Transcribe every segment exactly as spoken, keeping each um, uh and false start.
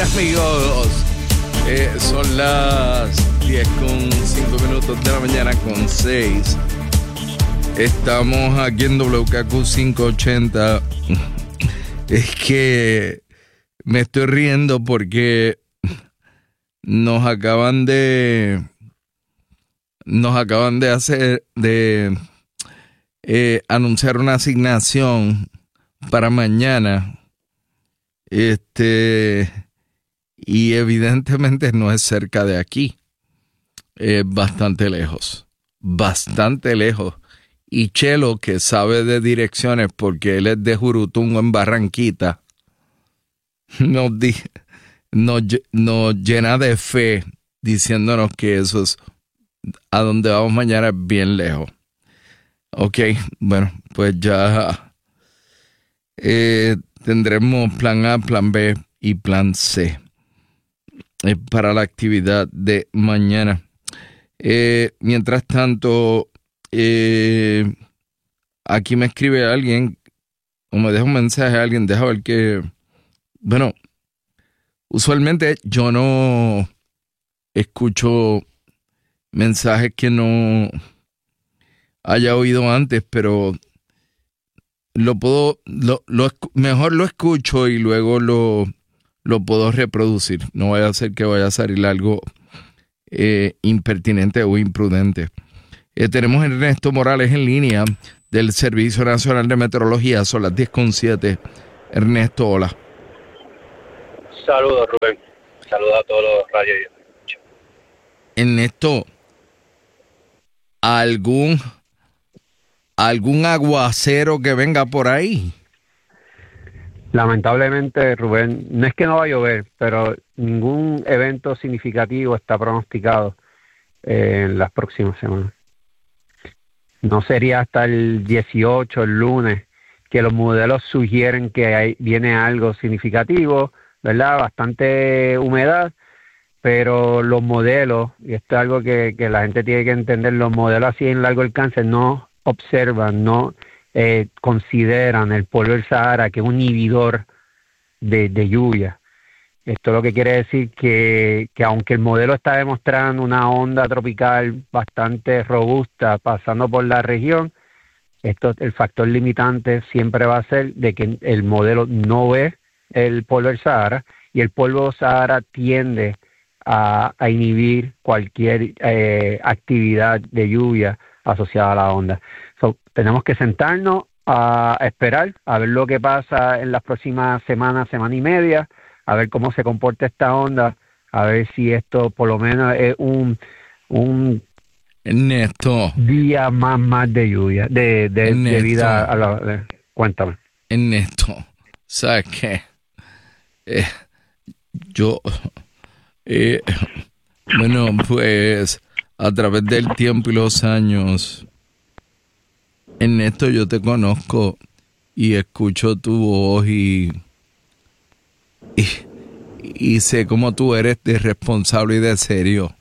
amigos. Eh, son las diez con cinco minutos de la mañana con seis. Estamos aquí en W K Q quinientos ochenta. Es que me estoy riendo porque nos acaban de nos acaban de hacer de eh, anunciar una asignación para mañana. Este y evidentemente no es cerca de aquí. Es bastante lejos. Bastante lejos. Y Chelo, que sabe de direcciones porque él es de Jurutungo en Barranquita, nos, di, nos, nos llena de fe diciéndonos que eso es a donde vamos mañana es bien lejos. Ok, bueno, pues ya eh, tendremos plan A, plan B y plan C eh, para la actividad de mañana. Eh, mientras tanto, eh, aquí me escribe alguien o me deja un mensaje a alguien, deja ver que, bueno, usualmente yo no escucho mensajes que no haya oído antes, pero lo puedo, lo, lo mejor lo escucho y luego lo, lo puedo reproducir. No vaya a ser que vaya a salir algo eh, impertinente o imprudente. Eh, tenemos a Ernesto Morales en línea del Servicio Nacional de Meteorología. Son las diez con siete. Ernesto, hola. Saludos, Rubén. Saludos a todos los radios. Ernesto, ¿algún, algún aguacero que venga por ahí? Lamentablemente, Rubén, no es que no va a llover, pero ningún evento significativo está pronosticado eh, en las próximas semanas. No sería hasta el dieciocho, el lunes, que los modelos sugieren que hay, viene algo significativo, ¿verdad? Bastante humedad, pero los modelos, y esto es algo que, que la gente tiene que entender, los modelos así en largo alcance no observan, no eh, consideran el polvo del Sahara, que es un inhibidor de, de lluvia. Esto lo que quiere decir que, que aunque el modelo está demostrando una onda tropical bastante robusta pasando por la región, esto, el factor limitante siempre va a ser de que el modelo no ve el polvo del Sahara, y el polvo del Sahara tiende a, a inhibir cualquier eh, actividad de lluvia asociada a la onda. So, tenemos que sentarnos a esperar, a ver lo que pasa en las próximas semanas, semana y media, a ver cómo se comporta esta onda, a ver si esto por lo menos es un, un Ernesto, día más, más de lluvia, de, de, Ernesto, de vida a la... De, cuéntame. Ernesto, ¿sabes qué? Eh, yo, eh, bueno, pues a través del tiempo y los años, Ernesto, yo te conozco y escucho tu voz y... Y, y sé cómo tú eres de responsable y de serio.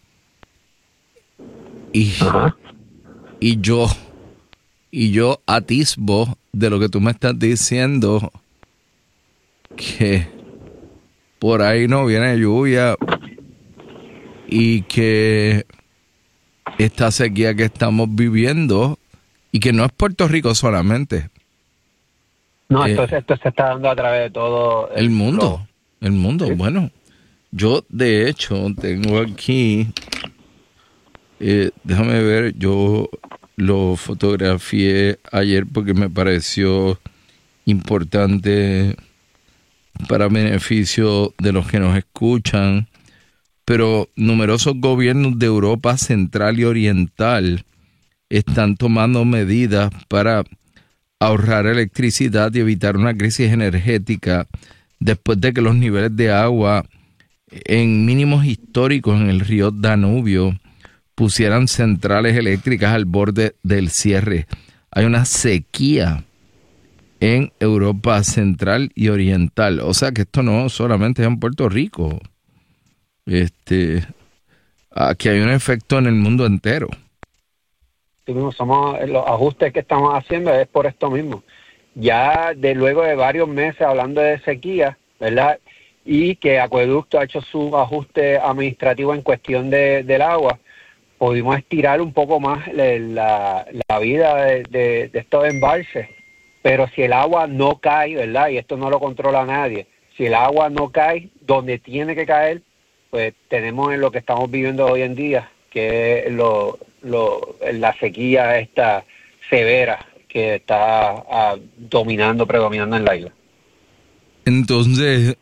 Y, uh-huh. y yo, y yo atisbo de lo que tú me estás diciendo, que por ahí no viene lluvia y que esta sequía que estamos viviendo, y que no es Puerto Rico solamente. No, esto, eh, esto se está dando a través de todo el, el mundo. Lo... El mundo, ¿sí? Bueno, yo de hecho tengo aquí, eh, déjame ver, yo lo fotografié ayer porque me pareció importante para beneficio de los que nos escuchan, pero numerosos gobiernos de Europa Central y Oriental están tomando medidas para ahorrar electricidad y evitar una crisis energética después de que los niveles de agua en mínimos históricos en el río Danubio pusieran centrales eléctricas al borde del cierre. Hay una sequía en Europa Central y Oriental. O sea que esto no solamente es en Puerto Rico. Este, aquí hay un efecto en el mundo entero. Sí, somos, los ajustes que estamos haciendo es por esto mismo. Ya de luego de varios meses hablando de sequía, ¿verdad? y que Acueducto ha hecho su ajuste administrativo en cuestión de, del agua, pudimos estirar un poco más la, la, la vida de, de, de estos embalses. Pero si el agua no cae, ¿verdad? Y esto no lo controla nadie. Si el agua no cae donde tiene que caer, pues tenemos en lo que estamos viviendo hoy en día, que es lo, lo, la sequía esta severa que está uh, dominando, predominando en la isla. Entonces,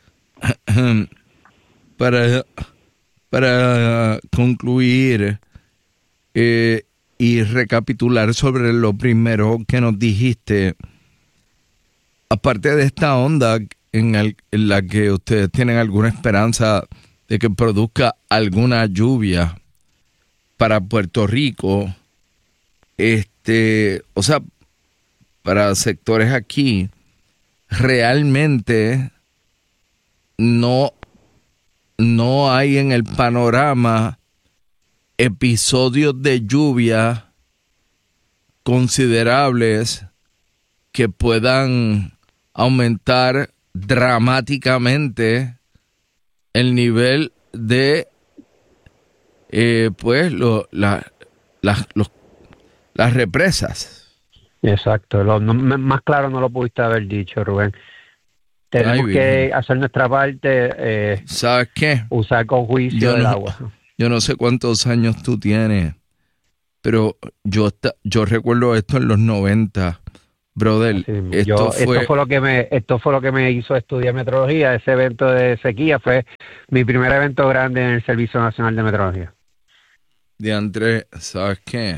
para, para concluir eh, y recapitular sobre lo primero que nos dijiste, aparte de esta onda en, el, en la que ustedes tienen alguna esperanza de que produzca alguna lluvia para Puerto Rico, este, o sea, para sectores aquí, realmente no, no hay en el panorama episodios de lluvia considerables que puedan aumentar dramáticamente el nivel de eh, pues lo, la, la, los, las represas. Exacto, lo, no, más claro no lo pudiste haber dicho, Rubén. Tenemos Ay, que bien. hacer nuestra parte, eh, ¿sabes qué? Usar con juicio yo el no, agua. Yo no sé cuántos años tú tienes, pero yo yo recuerdo esto en los noventa, brother. Sí, esto, yo, fue... esto fue lo que me esto fue lo que me hizo estudiar meteorología. Ese evento de sequía fue mi primer evento grande en el Servicio Nacional de Meteorología. Diantre, ¿sabes qué?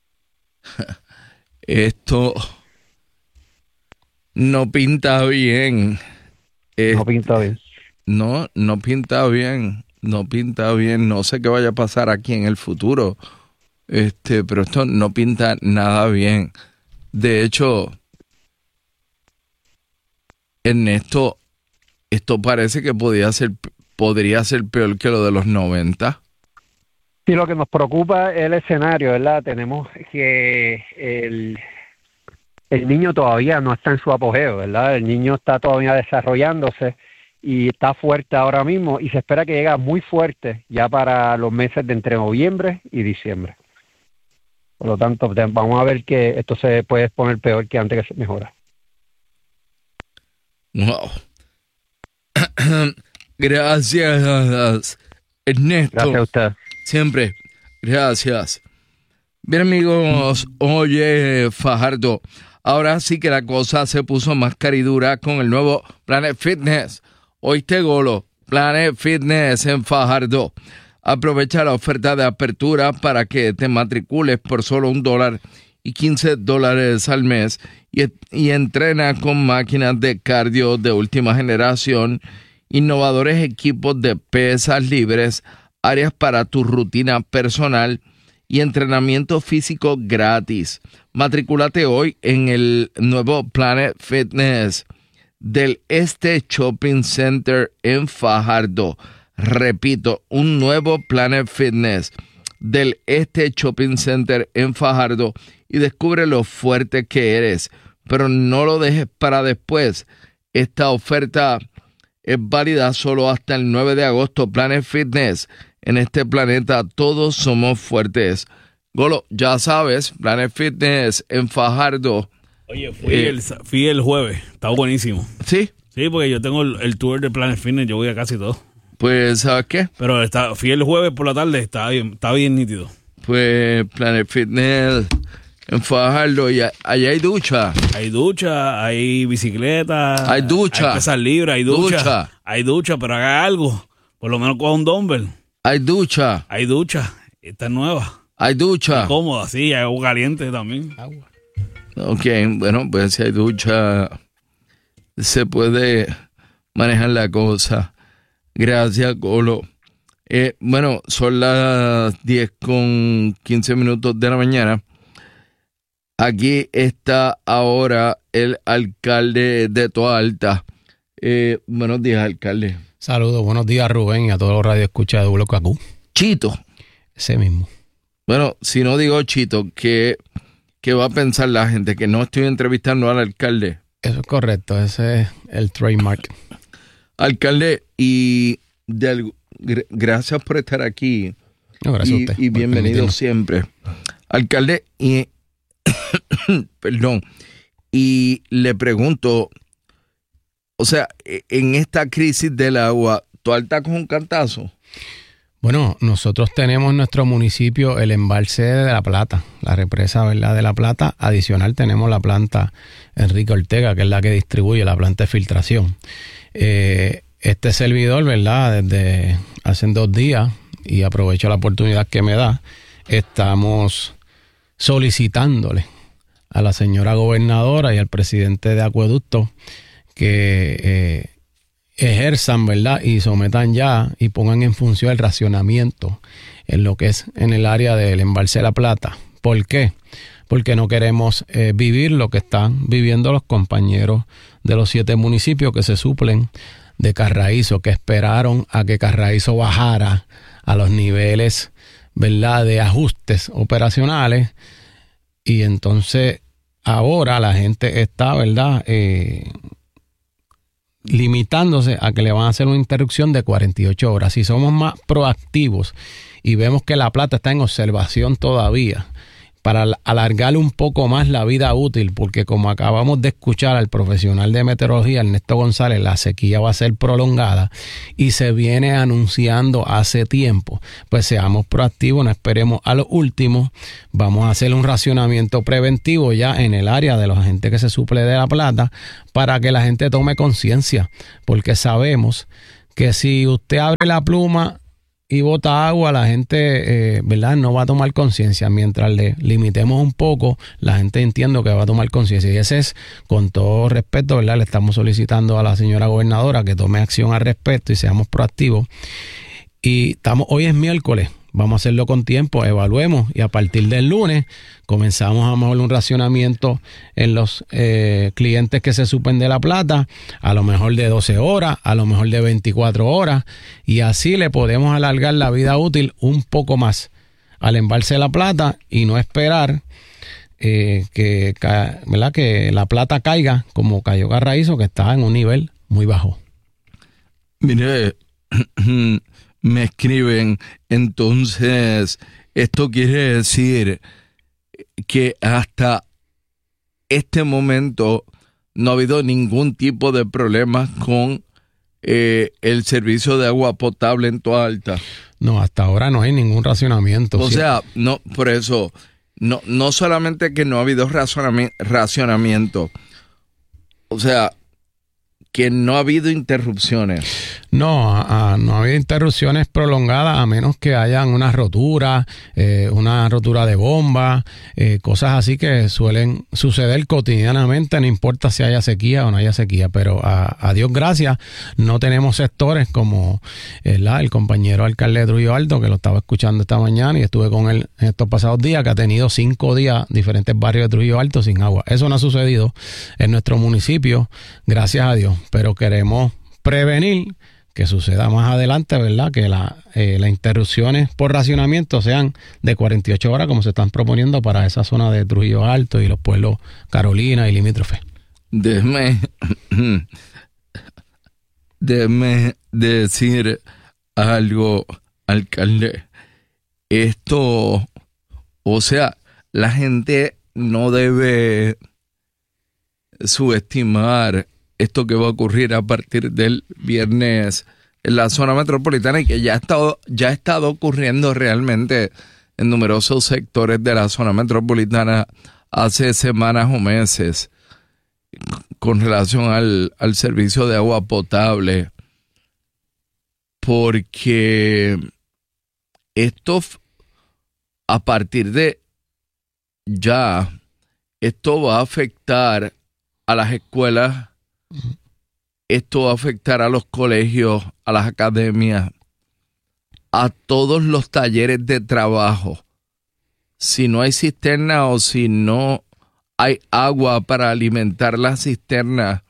Esto no pinta bien. Eh, no pinta bien. No, no pinta bien. No pinta bien. No sé qué vaya a pasar aquí en el futuro. Este, pero esto no pinta nada bien. De hecho, Ernesto, esto parece que podía ser, podría ser peor que lo de los noventa. Sí, lo que nos preocupa es el escenario, ¿verdad? Tenemos que el, el niño todavía no está en su apogeo, ¿verdad? El niño está todavía desarrollándose y está fuerte ahora mismo y se espera que llegue muy fuerte ya para los meses de entre noviembre y diciembre. Por lo tanto, vamos a ver que esto se puede poner peor que antes que se mejora. Wow. Gracias, Ernesto. Gracias a usted. Siempre. Gracias. Bien, amigos, oye, Fajardo, ahora sí que la cosa se puso más caridura con el nuevo Planet Fitness. Oíste, Golo, Planet Fitness en Fajardo. Aprovecha la oferta de apertura para que te matricules por solo un dólar y quince dólares al mes y, y entrena con máquinas de cardio de última generación, innovadores equipos de pesas libres, áreas para tu rutina personal y entrenamiento físico gratis. Matricúlate hoy en el nuevo Planet Fitness del Este Shopping Center en Fajardo. Repito, un nuevo Planet Fitness del Este Shopping Center en Fajardo y descubre lo fuerte que eres, pero no lo dejes para después. Esta oferta es válida solo hasta el nueve de agosto. Planet Fitness. En este planeta todos somos fuertes. Golo, ya sabes, Planet Fitness en Fajardo. Oye, fui, eh, el, fui el jueves. Está buenísimo. ¿Sí? Sí, porque yo tengo el, el tour de Planet Fitness. Yo voy a casi todo. Pues, ¿sabes qué? Pero está, fui el jueves por la tarde. Está bien, está bien nítido. Pues Planet Fitness en Fajardo. Y allá hay ducha. Hay ducha, hay bicicleta. Hay ducha. Hay pesas libres, hay ducha, ducha. Hay ducha, pero haga algo. Por lo menos coja un dumbbell. Hay ducha. Hay ducha. Esta es nueva. Hay ducha. Es cómoda, sí. Hay agua caliente también. Agua. Ok, bueno, pues si hay ducha, se puede manejar la cosa. Gracias, Golo. Eh, bueno, son las diez con quince minutos de la mañana. Aquí está ahora el alcalde de Toa Alta. Eh, buenos días, alcalde. Saludos, buenos días, Rubén, y a todos los radioescuchas de W K Q. Chito. Ese mismo. Bueno, si no digo Chito, ¿qué, qué va a pensar la gente? Que no estoy entrevistando al alcalde. Eso es correcto, ese es el trademark. Alcalde, y de, gracias por estar aquí. No, gracias y, a usted. Y bienvenido siempre. Alcalde, y perdón, y le pregunto, o sea, en esta crisis del agua, ¿tú estás con un cantazo? Bueno, nosotros tenemos en nuestro municipio el embalse de La Plata, la represa, ¿verdad?, de La Plata. Adicional tenemos la planta Enrique Ortega, que es la que distribuye la planta de filtración. Eh, este servidor, ¿verdad?, desde hace dos días, y aprovecho la oportunidad que me da, estamos solicitándole a la señora gobernadora y al presidente de Acueducto que eh, ejerzan, ¿verdad?, y sometan ya y pongan en función el racionamiento en lo que es en el área del embalse de La Plata. ¿Por qué? Porque no queremos eh, vivir lo que están viviendo los compañeros de los siete municipios que se suplen de Carraízo, que esperaron a que Carraízo bajara a los niveles, ¿verdad?, de ajustes operacionales, y entonces ahora la gente está, ¿verdad?, eh, limitándose a que le van a hacer una interrupción de cuarenta y ocho horas. Si somos más proactivos y vemos que La Plata está en observación todavía, para alargar un poco más la vida útil, porque como acabamos de escuchar al profesional de meteorología, Ernesto González, la sequía va a ser prolongada y se viene anunciando hace tiempo. Pues seamos proactivos, no esperemos a lo último. Vamos a hacer un racionamiento preventivo ya en el área de la gente que se suple de La Plata, para que la gente tome conciencia, porque sabemos que si usted abre la pluma y bota agua, la gente, eh, ¿verdad?, no va a tomar conciencia. Mientras le limitemos un poco, la gente entiendo que va a tomar conciencia. Y ese es, con todo respeto, ¿verdad?, le estamos solicitando a la señora gobernadora que tome acción al respecto y seamos proactivos. Y estamos, hoy es miércoles, vamos a hacerlo con tiempo, evaluemos, y a partir del lunes comenzamos a mejor un racionamiento en los eh, clientes que se supen de La Plata, a lo mejor de doce horas, a lo mejor de veinticuatro horas, y así le podemos alargar la vida útil un poco más al embalse de La Plata y no esperar eh, que, ¿verdad?, que La Plata caiga como cayó Carraízo, que está en un nivel muy bajo. Mire, me escriben, entonces, esto quiere decir que hasta este momento no ha habido ningún tipo de problema con eh, el servicio de agua potable en Toa Alta. No, hasta ahora no hay ningún racionamiento. O ¿sí? sea, no, por eso, no, no solamente que no ha habido racionami- racionamiento, o sea, que no ha habido interrupciones. No, a, a, no ha habido interrupciones prolongadas, a menos que hayan una rotura, eh, una rotura de bomba, eh, cosas así que suelen suceder cotidianamente, no importa si haya sequía o no haya sequía, pero a, a Dios gracias no tenemos sectores como el, el compañero alcalde de Trujillo Alto, que lo estaba escuchando esta mañana y estuve con él en estos pasados días, que ha tenido cinco días diferentes barrios de Trujillo Alto sin agua. Eso no ha sucedido en nuestro municipio, gracias a Dios, pero queremos prevenir que suceda más adelante, ¿verdad?, que la, eh, las interrupciones por racionamiento sean de cuarenta y ocho horas, como se están proponiendo para esa zona de Trujillo Alto y los pueblos Carolina y limítrofe. Déjeme, déjeme decir algo, alcalde. Esto, o sea, la gente no debe subestimar esto que va a ocurrir a partir del viernes en la zona metropolitana y que ya ha estado, ya ha estado ocurriendo realmente en numerosos sectores de la zona metropolitana hace semanas o meses con relación al, al servicio de agua potable, porque esto a partir de ya, esto va a afectar a las escuelas. Esto va a afectar a los colegios, a las academias, a todos los talleres de trabajo. Si no hay cisterna o si no hay agua para alimentar las cisternas,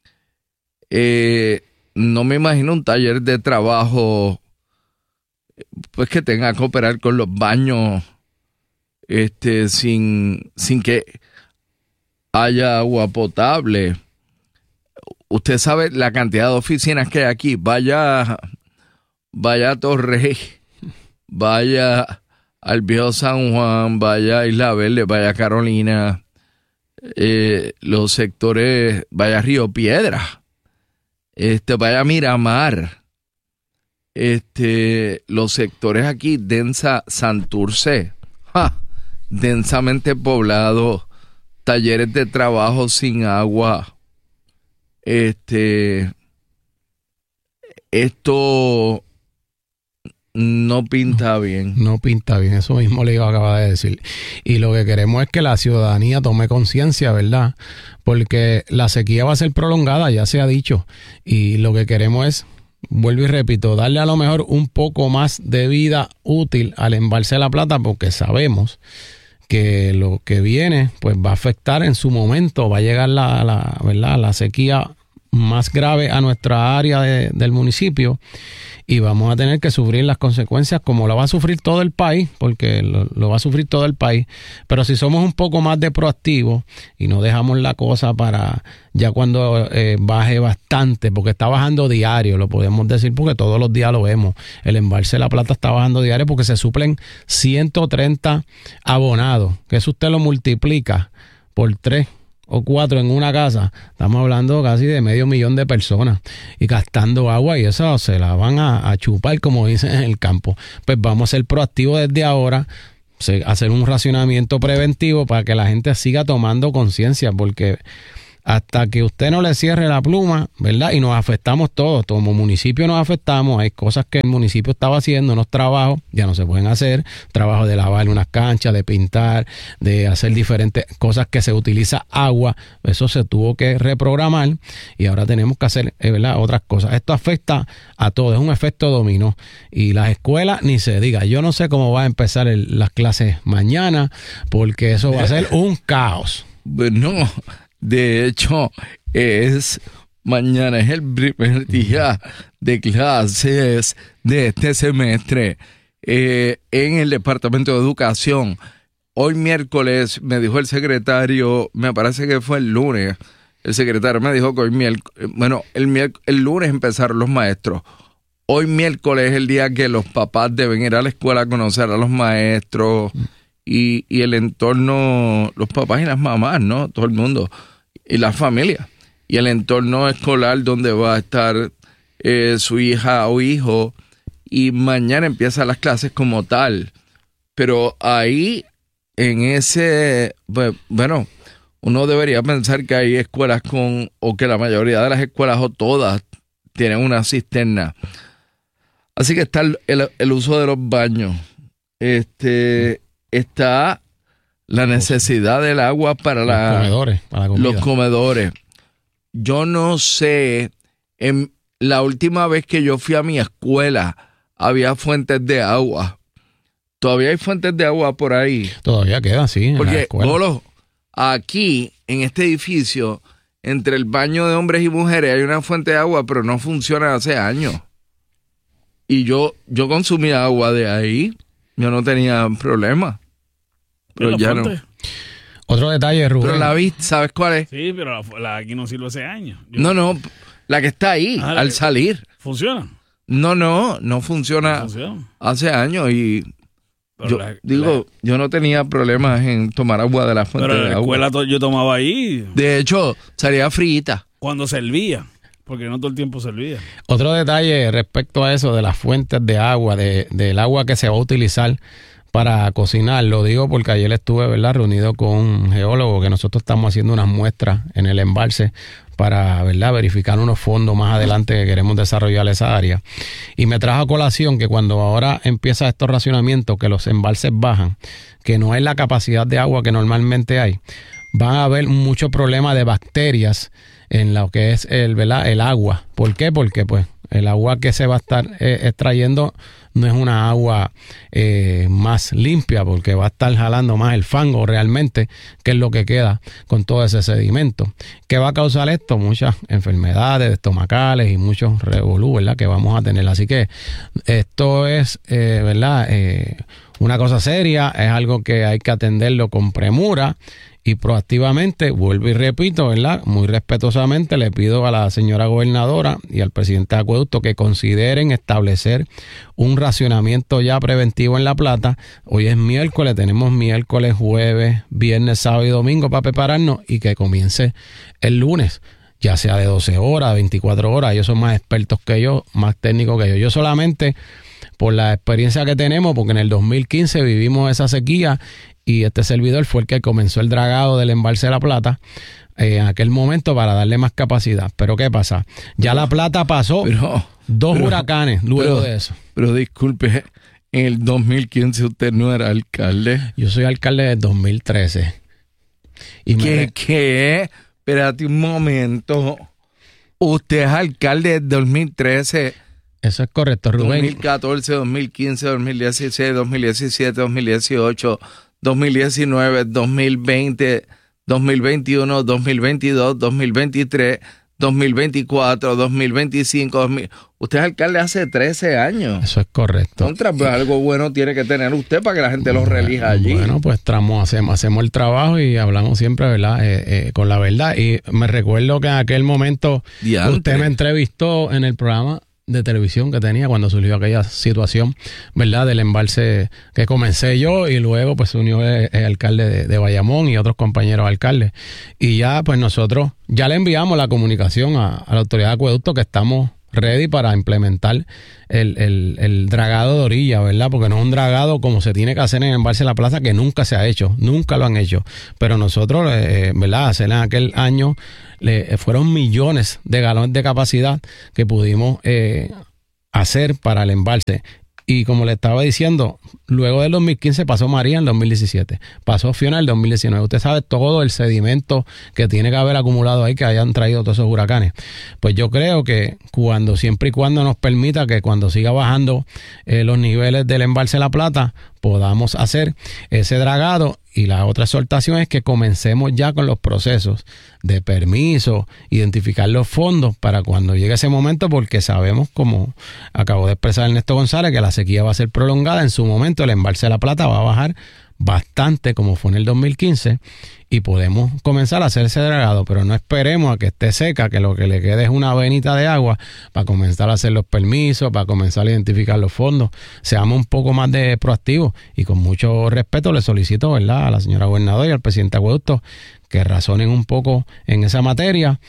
eh, no me imagino un taller de trabajo pues que tenga que operar con los baños este, sin, sin que haya agua potable. usted sabe la cantidad de oficinas que hay aquí. Vaya, vaya a Torrey, vaya al Viejo San Juan, vaya a Isla Verde, vaya a Carolina, eh, los sectores, vaya a Río Piedra, este, vaya a Miramar, este, los sectores aquí, densa, Santurce, ¡ja! Densamente poblado, talleres de trabajo sin agua. Este, esto no pinta bien. No pinta bien, eso mismo le iba a acabar de decir. Y lo que queremos es que la ciudadanía tome conciencia, ¿verdad? Porque la sequía va a ser prolongada, ya se ha dicho. Y lo que queremos es, vuelvo y repito, darle a lo mejor un poco más de vida útil al embalse de La Plata, porque sabemos que lo que viene pues va a afectar en su momento, va a llegar la, la, ¿verdad? la sequía más grave a nuestra área de, del municipio, y vamos a tener que sufrir las consecuencias como lo va a sufrir todo el país, porque lo, lo va a sufrir todo el país. Pero si somos un poco más de proactivos y no dejamos la cosa para ya cuando eh, baje bastante, porque está bajando diario, lo podemos decir porque todos los días lo vemos, el embalse de La Plata está bajando diario porque se suplen ciento treinta abonados, que eso usted lo multiplica por tres o cuatro en una casa, estamos hablando casi de medio millón de personas y gastando agua, y eso se la van a, a chupar, como dicen en el campo. Pues vamos a ser proactivos desde ahora, hacer un racionamiento preventivo para que la gente siga tomando conciencia, porque hasta que usted no le cierre la pluma, ¿verdad? Y nos afectamos todos, como municipio nos afectamos, hay cosas que el municipio estaba haciendo, unos trabajos, ya no se pueden hacer, trabajo de lavar unas canchas, de pintar, de hacer diferentes cosas que se utiliza agua, eso se tuvo que reprogramar y ahora tenemos que hacer, ¿verdad?, otras cosas. Esto afecta a todo, es un efecto dominó, y las escuelas ni se diga, yo no sé cómo va a empezar el, las clases mañana, porque eso va a ser un caos. Bueno, de hecho, es mañana es el primer día de clases de este semestre eh, en el Departamento de Educación. Hoy miércoles me dijo el secretario, me parece que fue el lunes, el secretario me dijo que hoy miércoles, bueno, el, miérc- el lunes empezaron los maestros. Hoy miércoles es el día que los papás deben ir a la escuela a conocer a los maestros y, y el entorno, los papás y las mamás, ¿no? Todo el mundo. Y la familia. Y el entorno escolar donde va a estar eh, su hija o hijo. Y mañana empiezan las clases como tal. Pero ahí, en ese, pues, bueno, uno debería pensar que hay escuelas con, o que la mayoría de las escuelas o todas tienen una cisterna. Así que está el, el, el uso de los baños. Este, está la necesidad del agua para, los la, comedores, para la comida. Los comedores. Yo no sé, en la última vez que yo fui a mi escuela, había fuentes de agua. Todavía hay fuentes de agua por ahí. Todavía queda, sí, en Porque, la escuela. Bolo, aquí, en este edificio, entre el baño de hombres y mujeres, hay una fuente de agua, pero no funciona hace años. Y yo, yo consumía agua de ahí, yo no tenía problema. Pero ya no. Otro detalle, Rubén. Pero la viste, ¿sabes cuál es? Sí, pero la, la aquí no sirve hace años. Yo... No, no, la que está ahí, ah, al que... salir. ¿Funciona? No, no, no funciona, no funciona. Hace años y pero yo la, digo, la... yo no tenía problemas en tomar agua de la fuente pero de en la agua. escuela yo tomaba ahí. De hecho, salía frita. Cuando servía, porque no todo el tiempo servía. Otro detalle respecto a eso de las fuentes de agua, de, del agua que se va a utilizar para cocinar, lo digo porque ayer estuve, ¿verdad?, reunido con un geólogo que nosotros estamos haciendo unas muestras en el embalse para, ¿verdad?, verificar unos fondos más adelante que queremos desarrollar esa área. Y me trajo a colación que cuando ahora empieza estos racionamientos, que los embalses bajan, que no hay la capacidad de agua que normalmente hay, van a haber muchos problemas de bacterias en lo que es el, ¿verdad?, el agua. ¿Por qué? Porque pues el agua que se va a estar eh, extrayendo no es una agua eh, más limpia, porque va a estar jalando más el fango realmente, que es lo que queda con todo ese sedimento. ¿Qué va a causar esto? Muchas enfermedades estomacales y muchos revolú, ¿verdad?, que vamos a tener. Así que esto es, eh, ¿verdad?, eh, una cosa seria, es algo que hay que atenderlo con premura y proactivamente. Vuelvo y repito, ¿verdad? Muy respetuosamente le pido a la señora gobernadora y al presidente de Acueducto que consideren establecer un racionamiento ya preventivo en La Plata. Hoy es miércoles, tenemos miércoles, jueves, viernes, sábado y domingo para prepararnos y que comience el lunes, ya sea de doce horas, veinticuatro horas. Ellos son más expertos que yo, más técnicos que yo. Yo solamente, por la experiencia que tenemos, porque en el dos mil quince vivimos esa sequía y este servidor fue el que comenzó el dragado del embalse de La Plata eh, en aquel momento para darle más capacidad. Pero ¿qué pasa? Ya La Plata pasó pero, dos pero, huracanes luego pero, de eso. Pero disculpe, en el dos mil quince usted no era alcalde. Yo soy alcalde del dos mil trece. Y ¿Qué? me... ¿Qué? Espérate un momento. Usted es alcalde del dos mil trece. Eso es correcto, Rubén. dos mil catorce, dos mil quince, dos mil dieciséis, dos mil diecisiete, dos mil dieciocho, dos mil diecinueve, dos mil veinte, dos mil veintiuno, dos mil veintidós, dos mil veintitrés, dos mil veinticuatro, dos mil veinticinco. dos mil... Usted es alcalde hace trece años. Eso es correcto. Contra, pues, algo bueno tiene que tener usted para que la gente lo relija allí. Bueno, pues tramos, hacemos, hacemos el trabajo y hablamos siempre, ¿verdad? Eh, eh, con la verdad. Y me recuerdo que en aquel momento Diantre. Usted me entrevistó en el programa de televisión que tenía cuando surgió aquella situación, ¿verdad? Del embalse que comencé yo y luego pues se unió el, el alcalde de, de Bayamón y otros compañeros alcaldes. Y ya pues nosotros ya le enviamos la comunicación a, a la autoridad de acueducto que estamos ready para implementar el, el, el dragado de orilla, ¿verdad? Porque no es un dragado como se tiene que hacer en el embalse de La Plaza, que nunca se ha hecho, nunca lo han hecho. Pero nosotros, eh, ¿verdad? Hacer en aquel año le, fueron millones de galones de capacidad que pudimos eh, hacer para el embalse. Y como le estaba diciendo, luego del dos mil quince pasó María en el dos mil diecisiete, pasó Fiona en el dos mil diecinueve. Usted sabe todo el sedimento que tiene que haber acumulado ahí, que hayan traído todos esos huracanes. Pues yo creo que cuando, siempre y cuando nos permita que cuando siga bajando eh, los niveles del embalse de La Plata, podamos hacer ese dragado. Y la otra exhortación es que comencemos ya con los procesos de permiso, identificar los fondos para cuando llegue ese momento, porque sabemos, como acabó de expresar Ernesto González, que la sequía va a ser prolongada. En su momento el embalse de La Plata va a bajar bastante, como fue en el dos mil quince, y podemos comenzar a hacer ese dragado, pero no esperemos a que esté seca, que lo que le quede es una venita de agua para comenzar a hacer los permisos, para comenzar a identificar los fondos. Seamos un poco más de proactivos y con mucho respeto le solicito, ¿verdad?, a la señora gobernadora y al presidente de Acueducto que razonen un poco en esa materia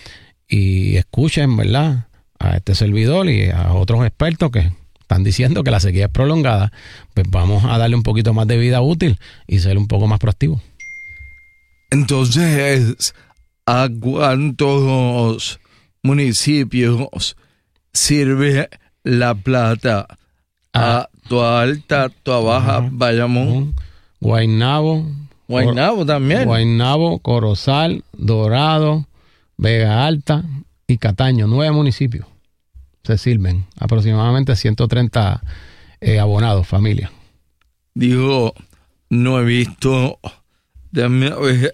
y escuchen, ¿verdad?, a este servidor y a otros expertos que están diciendo que la sequía es prolongada. Pues vamos a darle un poquito más de vida útil y ser un poco más proactivos. Entonces, ¿a cuántos municipios sirve La Plata? ¿A Toa Alta, Toa Baja, uh-huh. Bayamón? Uh-huh. Guaynabo. Guaynabo también. Guaynabo, Corozal, Dorado, Vega Alta y Cataño. Nueve municipios se sirven. Aproximadamente ciento treinta eh, abonados, familias. Digo, no he visto... Déjame ver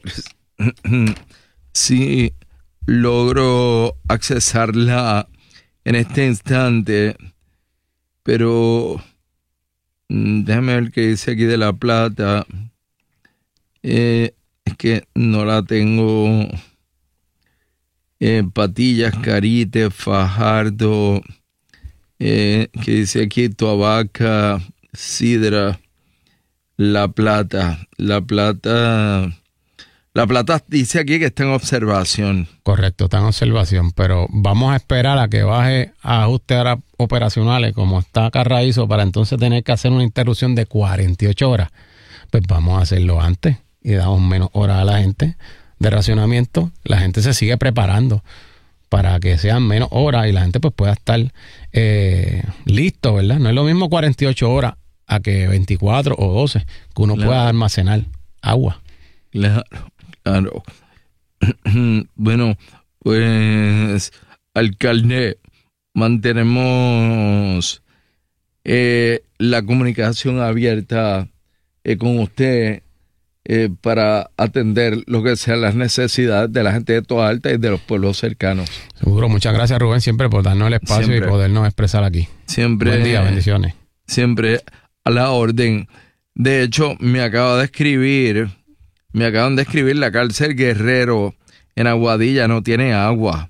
si logro accesarla en este instante, pero déjame ver qué dice aquí de La Plata. Eh, es que no la tengo. Eh, Patillas, Carite, Fajardo, eh, que dice aquí Toabaca, Sidra. La Plata, La Plata, La Plata dice aquí que está en observación. Correcto, está en observación, pero vamos a esperar a que baje a ajustes operacionales como está Carraízo para entonces tener que hacer una interrupción de cuarenta y ocho horas. Pues vamos a hacerlo antes y damos menos horas a la gente de racionamiento. La gente se sigue preparando para que sean menos horas y la gente pues pueda estar eh, listo, ¿verdad? No es lo mismo cuarenta y ocho horas a que veinticuatro o doce, que uno claro. pueda almacenar agua. Claro, claro. Bueno, pues, alcalde, mantenemos eh, la comunicación abierta eh, con usted eh, para atender lo que sean las necesidades de la gente de Toa Alta y de los pueblos cercanos. Seguro. Muchas gracias, Rubén, siempre por darnos el espacio siempre. Y podernos expresar aquí. Siempre. Buen día, bendiciones. Siempre a la orden. De hecho, me acaba de escribir, me acaban de escribir la cárcel Guerrero en Aguadilla no tiene agua.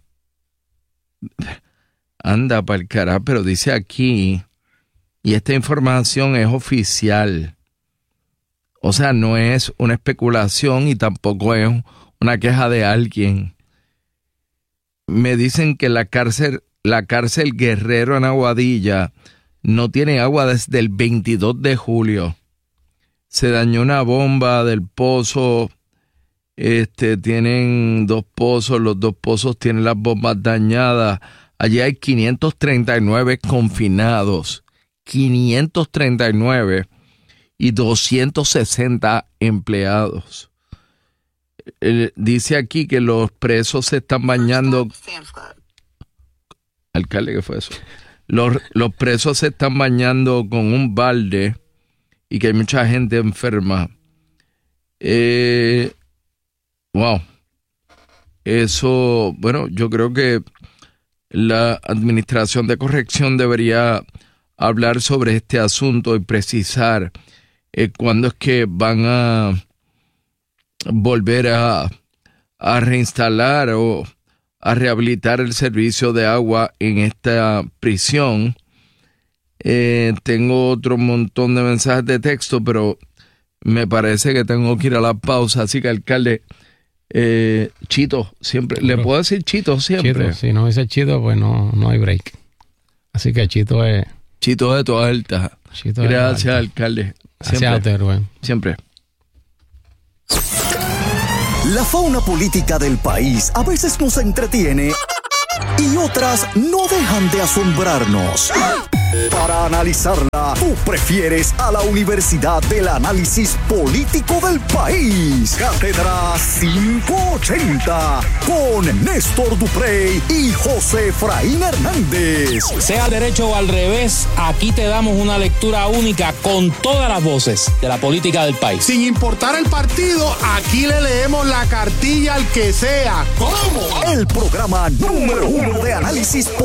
Anda pa'l carajo, pero dice aquí, y esta información es oficial. O sea, no es una especulación y tampoco es una queja de alguien. Me dicen que la cárcel, la cárcel Guerrero en Aguadilla no tiene agua desde el veintidós de julio. Se dañó una bomba del pozo. Este, tienen dos pozos, los dos pozos tienen las bombas dañadas. Allí hay quinientos treinta y nueve confinados. quinientos treinta y nueve y doscientos sesenta empleados. Eh, dice aquí que los presos se están bañando. Alcalde, ¿qué fue eso? Los, los presos se están bañando con un balde y que hay mucha gente enferma. Eh, wow. Eso, bueno, yo creo que la Administración de Corrección debería hablar sobre este asunto y precisar eh, cuándo es que van a volver a, a reinstalar o a rehabilitar el servicio de agua en esta prisión. Eh, tengo otro montón de mensajes de texto, pero me parece que tengo que ir a la pausa, así que alcalde, eh, Chito, siempre, ¿le puedo decir Chito siempre? Chito, si no dice Chito, pues no, no hay break. Así que Chito es... Chito de toda alta. Chito Gracias, alta. alcalde. Gracias Siempre. a usted, Rubén. Siempre. La fauna política del país a veces nos entretiene y otras no dejan de asombrarnos. Para analizarla, tú prefieres a la Universidad del Análisis Político del País. Cátedra quinientos ochenta con Néstor Duprey y José Efraín Hernández. Sea al derecho o al revés, aquí te damos una lectura única con todas las voces de la política del país. Sin importar el partido, aquí le leemos la cartilla al que sea. ¿Cómo? El programa número uno de análisis político